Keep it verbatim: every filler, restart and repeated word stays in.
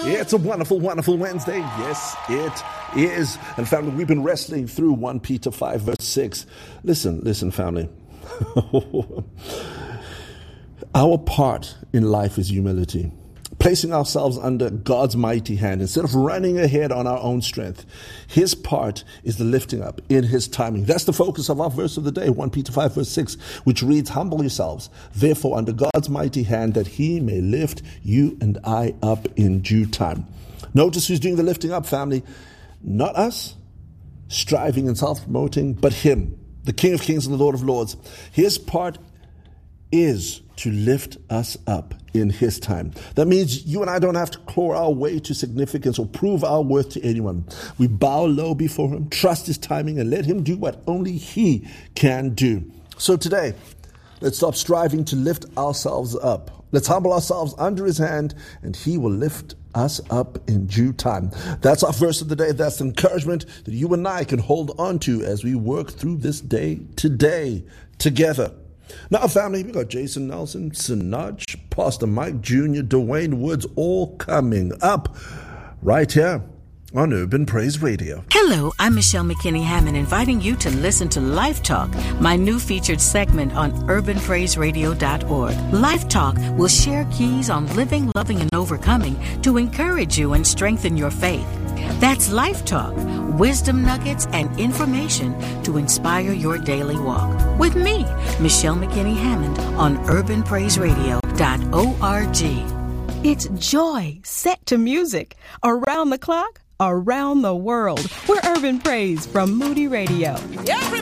It's a wonderful, wonderful Wednesday. Yes, it is. And family, we've been wrestling through First Peter five, verse six. Listen, listen, family. Our part in life is humility. Placing ourselves under God's mighty hand instead of running ahead on our own strength. His part is the lifting up in His timing. That's the focus of our verse of the day, First Peter five, verse six, which reads, humble yourselves, therefore, under God's mighty hand, that He may lift you and I up in due time. Notice who's doing the lifting up, family. Not us, striving and self-promoting, but Him, the King of Kings and the Lord of Lords. His part is to lift us up in His time. That means you and I don't have to claw our way to significance or prove our worth to anyone. We bow low before Him, trust His timing, and let Him do what only He can do. So today, let's stop striving to lift ourselves up. Let's humble ourselves under His hand, and He will lift us up in due time. That's our verse of the day. That's the encouragement that you and I can hold on to as we work through this day today together. Now, family, we got Jason Nelson, Sinach, Pastor Mike Junior, Dwayne Woods, all coming up right here on Urban Praise Radio. Hello, I'm Michelle McKinney Hammond, inviting you to listen to Life Talk, my new featured segment on urban praise radio dot org. Life Talk will share keys on living, loving, and overcoming to encourage you and strengthen your faith. That's Life Talk, wisdom nuggets and information to inspire your daily walk. With me, Michelle McKinney Hammond, on urban praise radio dot org. It's joy set to music. Around the clock, around the world. We're Urban Praise from Moody Radio. Everybody!